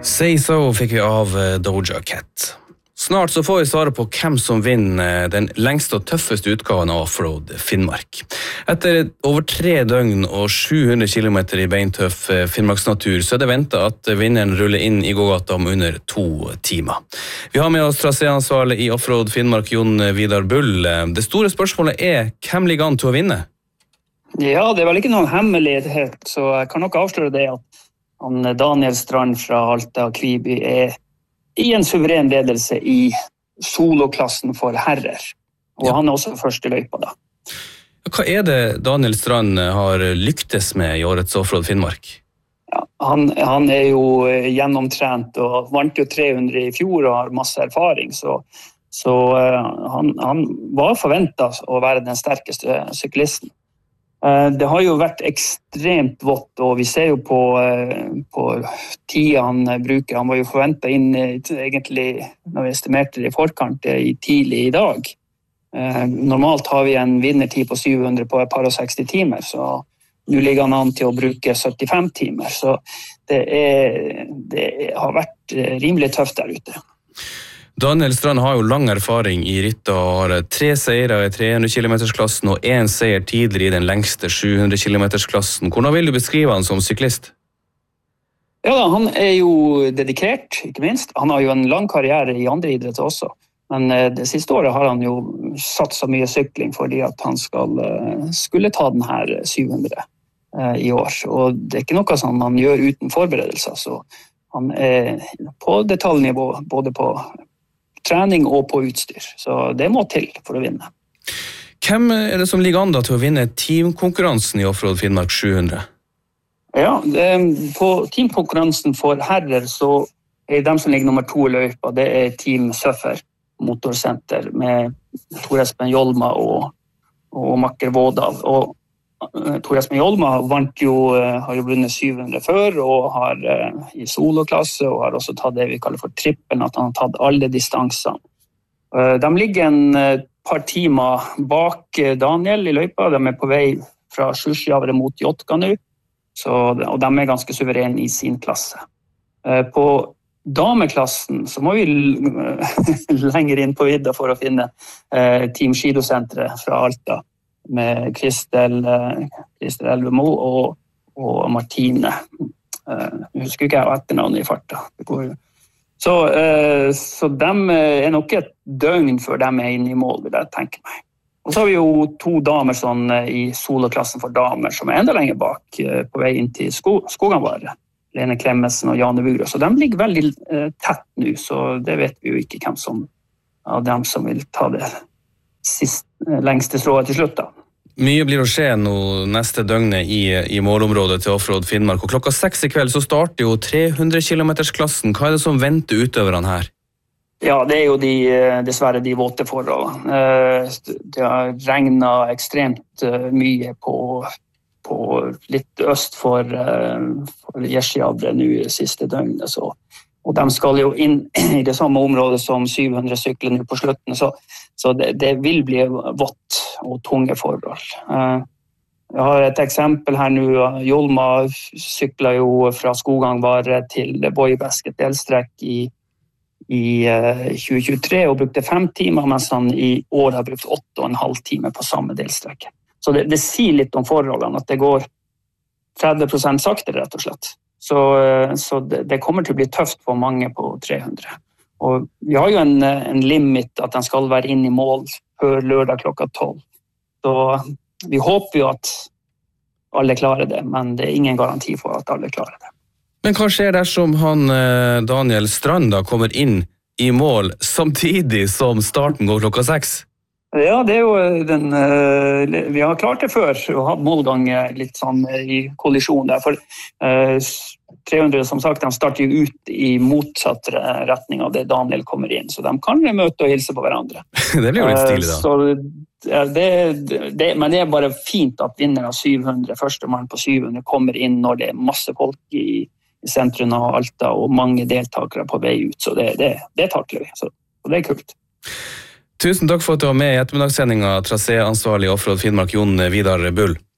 Say So fikk vi av Doja Cat. Snart så får vi svare på hvem som vinner den lengste og tøffeste utgaven av Offroad Finnmark. Etter over 3 døgn og 700 kilometer i beintøff Finnmarksnatur, så det ventet at vinneren ruller inn i gågata om under 2 timer. Vi har med oss traséansvarlig i Offroad Finnmark, Jon Vidar Bull. Det store spørsmålet hvem ligger an til å vinne? Ja, det vel ikke noen hemmelighet, så jeg kan nok avsløre det at Daniel Strand fra Alta Kviby i en suveren ledelse i soloklassen for herrer. Og han også først i løypa da. Hva det Daniel Strand har lyktes med i årets Offroad Finnmark? Ja, han jo gjennomtrent og vant jo 300 i fjor og har masse erfaring, så han var forventet å være den sterkeste syklisten. Det har jo vært ekstremt vått, og vi ser jo på tida han bruker. Han var jo forventet inn egentlig, når vi estimerte det i forkant, tidlig i dag. Normalt har vi en vinnertid på 700 på et par og 60 timer, så nå ligger han an til å bruke 75 timer. Så det har vært rimelig tøft der ute. Daniel Strand har jo lang erfaring i ritt og har 3 seire i 300 km-klassen og 1 seier tidligere i den lengste 700 km-klassen. Hvordan vil du beskrive han som syklist? Ja, han jo dedikert, ikke minst. Han har jo en lang karriere i andre idretter også. Men det siste året har han jo satt så mye sykling fordi at han skulle ta den her 700 i år. Og det ikke noe som han gjør uten forberedelser, så han på detaljnivå både på trening og på utstyr, så det må til for å vinne. Hvem det som ligger an da til å vinne teamkonkurransen i Offroad Finnmark 700? Ja, på teamkonkurransen for herrer så de som ligger nummer 2 i løypa, det Team Søffer Motorsenter med Tor Espen Jolma og Makker Vådal. Og Tor Espen Jolma har jo vunnet 700 før og har i soloklasse og har også tatt det vi kaller for trippen, at han har tatt alle distansene. De ligger en par timer bak Daniel i løypa. De på vei fra Sjusjavre mot Jotka nå, og de ganske suverene i sin klasse. På dameklassen så må vi lenger inn på vidda for å finne Team Skidosenteret fra Alta, med Kristel Elvemo og Martine. Jeg husker ikke etternavnet i farta. Så de nok et døgn før de inne i mål, vil jeg tenke meg. Og så har vi jo 2 damer sånn, i soloklassen for damer som enda lenger bak på vei inn til Skoganvare. Lene Klemmesen og Jane Vure. Så de ligger veldig tett nå, så det vet vi jo ikke hvem av dem som vil ta det lengste strået til slutt da. Mye blir å skje nå neste døgnet i målområdet til Offroad Finnmark, og klokka 6 i kveld så starter jo 300 km-klassen. Hva det som venter utøverne her? Ja, det jo dessverre de våte forhold. Det har regnet ekstremt mye på litt øst for Gjesjavre nå siste døgnet, og de skal jo inn i det samme området som 700 sykler nå på slutten, så det vil bli vått og tunge forhold. Jeg har et eksempel her nå. Jolma sykler jo fra Skogangvare til Boibesket delstrekk i 2023 og brukte 5 timer, mens han i år har brukt 8,5 timer på samme delstrekk. Så det sier litt om forholdene, at det går 30% saktere, rett og slett. Så det kommer til å bli tøft for mange på 300. Og vi har jo en limit at den skal være inn i mål før lørdag klokka 12. Så vi håper jo at alle klarer det, men det ingen garanti for at alle klarer det. Men hva skjer dersom Daniel Strand da kommer inn i mål samtidig som starten går klokka 6? Ja, det jo vi har klart det før, og hatt målgang litt sånn i kollisjon der, for 300, som sagt, de starter jo ut i motsatt retning av det Daniel kommer inn, så de kan møte og hilse på hverandre. Det blir jo litt stilig da. Men det bare fint at vinner av 700, første mann på 700, kommer inn når det masse folk i sentrum av Alta, og mange deltakere på vei ut, så det takler vi, så det kult. Tusen takk for at du var med i ettermiddagssendingen, traséansvarlig i Offroad Finnmark, Jon Vidar Bull.